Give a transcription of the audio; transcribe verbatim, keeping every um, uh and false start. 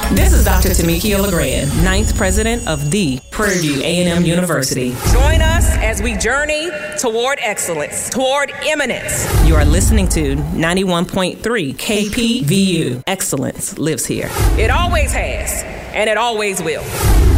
This is Doctor Tamikia LeGrand, ninth president of the Prairie View A and M University. Join us as we journey toward excellence, toward eminence. You are listening to ninety-one point three K P V U. Excellence lives here. It always has, and it always will.